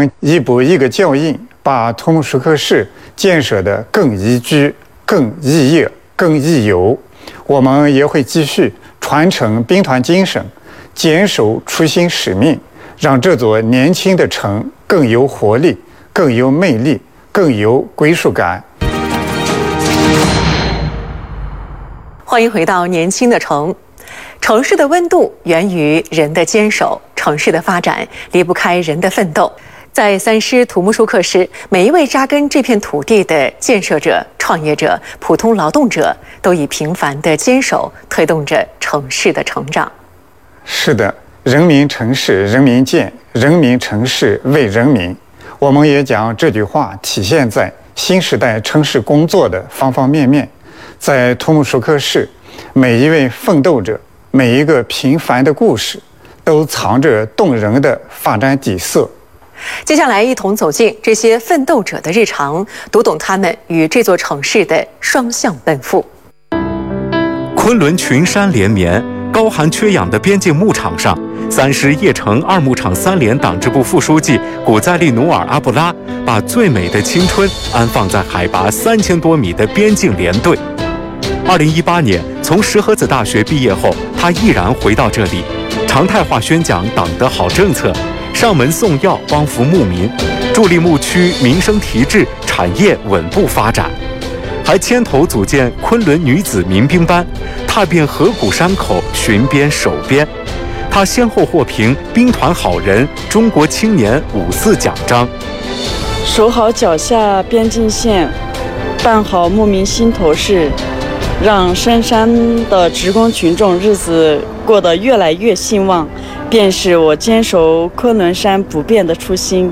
们一步一个脚印，把图木舒克市建设得更宜居、更宜业、更宜游。我们也会继续传承兵团精神，坚守初心使命，让这座年轻的城更有活力、更有魅力、更有归属感。 欢迎回到年轻的城。城市的温度源于人的坚守，城市的发展离不开人的奋斗。在三狮图木舒克市，每一位扎根这片土地的建设者、创业者、普通劳动者，都以平凡的坚守推动着城市的成长。 是的，人民城市人民建，人民城市为人民。我们也将这句话体现在新时代城市工作的方方面面。在图木舒克市，每一位奋斗者，每一个平凡的故事，都藏着动人的发展底色。 接下来一同走进这些奋斗者的日常，读懂他们与这座城市的双向奔赴。 昆仑群山连绵，高寒缺氧的边境牧场上，三狮叶城二牧场3连党支部副书记古再利努尔阿布拉把最美的青春安放在海拔3000多米的边境连队。2018年从石河子大学毕业后，他毅然回到这里，常态化宣讲党的好政策，上门送药帮扶牧民，助力牧区民生提质，产业稳步发展，还牵头组建昆仑女子民兵班，踏遍河谷山口巡边守边。他先后获评兵团好人、中国青年5·4奖章。 守好脚下边境线，办好牧民心头事，让深山的职工群众日子过得越来越兴旺，便是我坚守昆仑山不变的初心。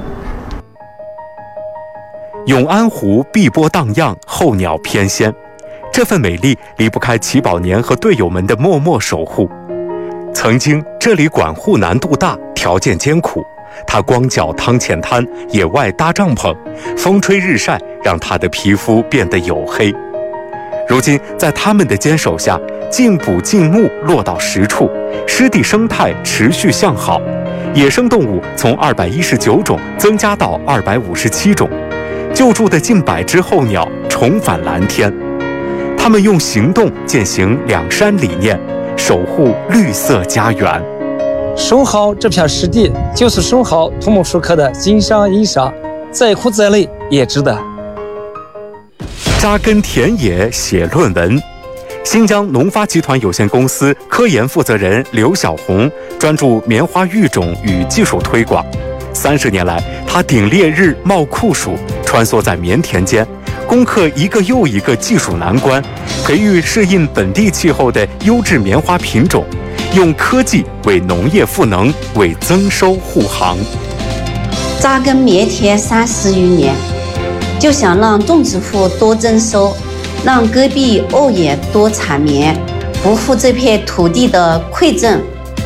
永安湖碧波荡漾，候鸟翩跹，这份美丽离不开齐宝年和队友们的默默守护。曾经这里管护难度大，条件艰苦，他光脚趟浅滩，野外搭帐篷，风吹日晒，让他的皮肤变得黝黑。如今在他们的坚守下，禁捕禁牧落到实处，湿地生态持续向好，野生动物从219种增加到257种，救助的近100只候鸟重返蓝天。他们用行动践行两山理念，守护绿色家园。 守好这片湿地，就是守好图木舒克的金山银山，再苦再累也值得。 扎根田野写论文。新疆农发集团有限公司科研负责人刘小红专注棉花育种与技术推广。30年来，他顶烈日冒酷暑，穿梭在棉田间，攻克一个又一个技术难关，培育适应本地气候的优质棉花品种，用科技为农业赋能，为增收护航。 扎根棉田30余年，就想让种植户多增收，让戈壁瓯眼多产棉，不负这片土地的馈赠。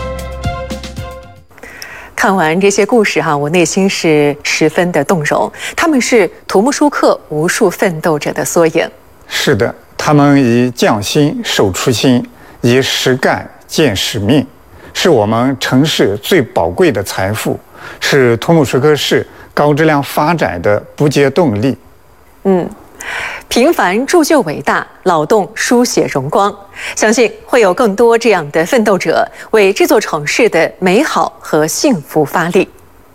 看完这些故事我内心是十分的动容。他们是图木舒克无数奋斗者的缩影。 是的，他们以匠心守初心，以实干见使命，是我们城市最宝贵的财富，是图木舒克市高质量发展的不竭动力。 平凡铸就伟大，劳动书写荣光。相信会有更多这样的奋斗者，为这座城市的美好和幸福发力。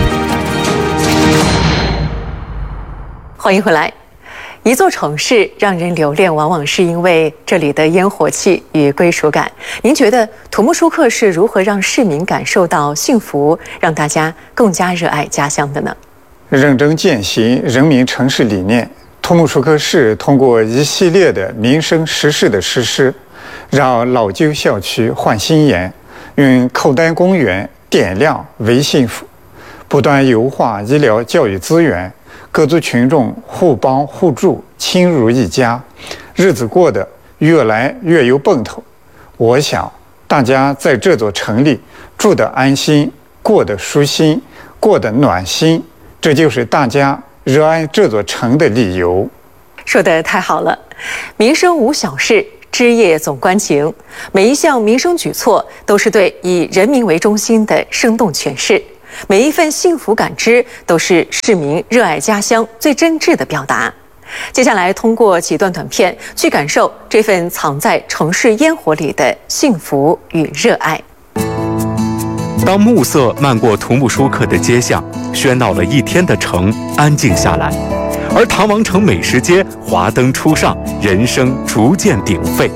欢迎回来。一座城市让人留恋，往往是因为这里的烟火气与归属感。您觉得图木舒克是如何让市民感受到幸福，让大家更加热爱家乡的呢？ 认真践行人民城市理念，图木舒克市通过一系列的民生实事的实施，让老旧校区焕新颜，用口袋公园点亮为幸福，不断优化医疗教育资源，各族群众互帮互助，亲如一家，日子过得越来越有奔头。我想大家在这座城里住得安心，过得舒心，过得暖心，这就是大家热爱这座城的理由。 说得太好了，民生无小事，枝叶总关情。每一项民生举措都是对以人民为中心的生动诠释。 每一份幸福感知都是市民热爱家乡最真挚的表达。接下来通过几段短片去感受这份藏在城市烟火里的幸福与热爱。 当暮色漫过图木舒克的街巷，喧闹了一天的城安静下来，而唐王城美食街华灯初上，人声逐渐鼎沸。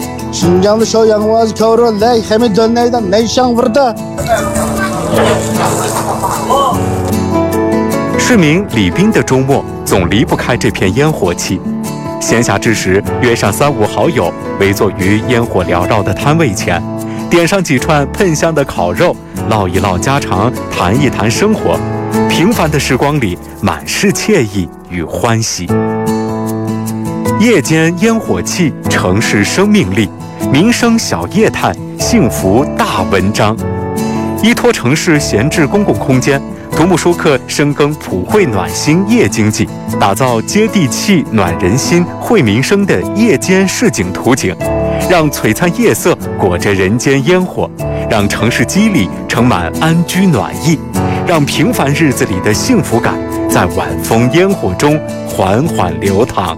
市民李斌的周末总离不开这片烟火气。闲暇之时，约上3、5好友，围坐于烟火缭绕的摊位前，点上几串喷香的烤肉，唠一唠家常，谈一谈生活。平凡的时光里，满是惬意与欢喜。夜间烟火气，城市生命力，民生小夜探，幸福大文章。依托城市闲置公共空间，图木舒克深耕普惠暖心夜经济，打造接地气、暖人心、惠民生的夜间市井图景，让璀璨夜色裹着人间烟火，让城市肌理盛满安居暖意，让平凡日子里的幸福感在晚风烟火中缓缓流淌。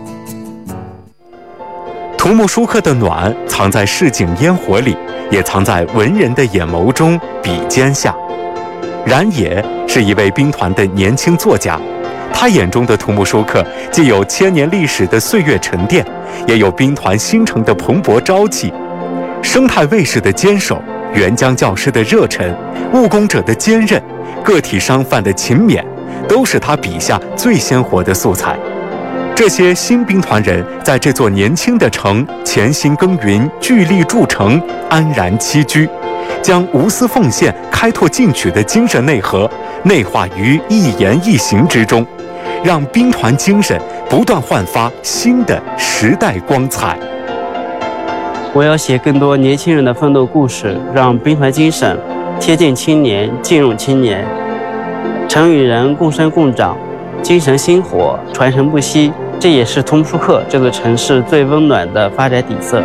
图木舒克的暖藏在市井烟火里，也藏在文人的眼眸中、笔尖下。冉野是一位兵团的年轻作家，他眼中的图木舒克既有千年历史的岁月沉淀，也有兵团新城的蓬勃朝气。生态卫士的坚守，援疆教师的热忱，务工者的坚韧，个体商贩的勤勉，都是他笔下最鲜活的素材。这些新兵团人在这座年轻的城潜心耕耘，聚力筑城，安然栖居，将无私奉献、开拓进取的精神内核内化于一言一行之中，让兵团精神不断焕发新的时代光彩。 我要写更多年轻人的奋斗故事，让兵团精神贴近青年，进入青年，城与人共生共长，精神薪火传承不息，这也是图木舒克这座城市最温暖的发展底色。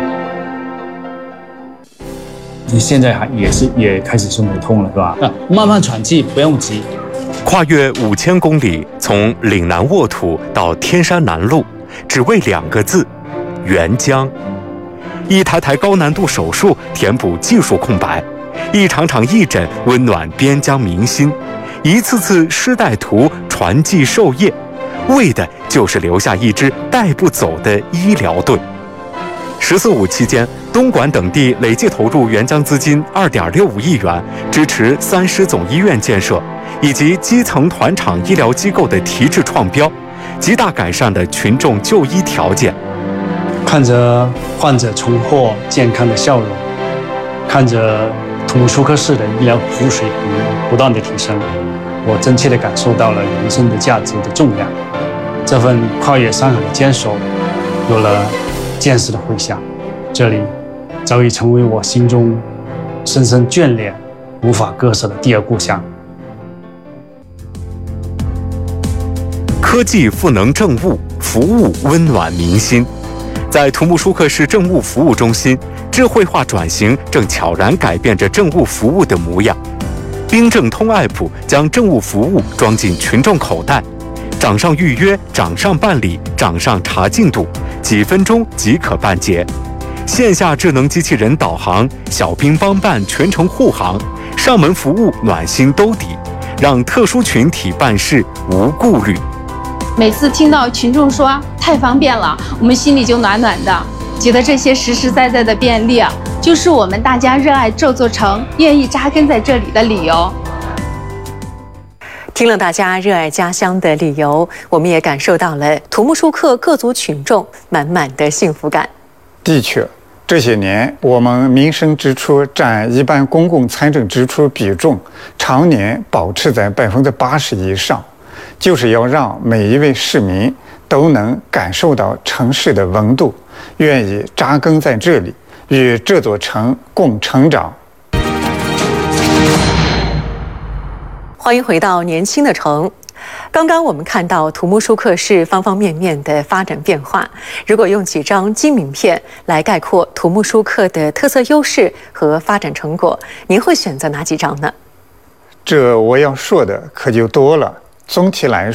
你现在也开始胸口痛了，是吧？慢慢喘气，不用急。 跨越5000公里，从岭南沃土到天山南路，只为2个字：援疆。一台台高难度手术填补技术空白，一场场义诊温暖边疆民心，一次次师带徒传技授业，为的就是留下一支带不走的医疗队。14·5期间，东莞等地累计投入援疆资金2.65亿元，支持3师总医院建设，以及基层团场医疗机构的提质创标，极大改善了群众就医条件。 看着患者重获健康的笑容，看着图木舒克市的医疗服务水平不断的提升，我真切地感受到了人生的价值的重量。这份跨越山海的坚守，有了见识的回响，这里早已成为我心中深深眷恋、无法割舍的第二故乡。 科技赋能政务，服务温暖民心。在图木舒克市政务服务中心，智慧化转型正悄然改变着政务服务的模样。兵政通 App 将政务服务装进群众口袋，掌上预约，掌上办理，掌上查进度，几分钟即可办结。线下智能机器人导航，小兵帮办全程护航，上门服务暖心兜底，让特殊群体办事无顾虑。 每次听到群众说太方便了，我们心里就暖暖的，觉得这些实实在在的便利就是我们大家热爱这座城、愿意扎根在这里的理由。 听了大家热爱家乡的理由，我们也感受到了图木舒克各族群众满满的幸福感。 的确，这些年我们民生支出占一般公共财政支出比重常年保持在80%以上，就是要让每一位市民都能感受到城市的温度，愿意扎根在这里，与这座城共成长。 欢迎回到年轻的城。刚刚我们看到图木舒克市方方面面的发展变化，如果用几张金名片来概括图木舒克的特色优势和发展成果，您会选择哪几张呢？ 这我要说的可就多了。总体来说，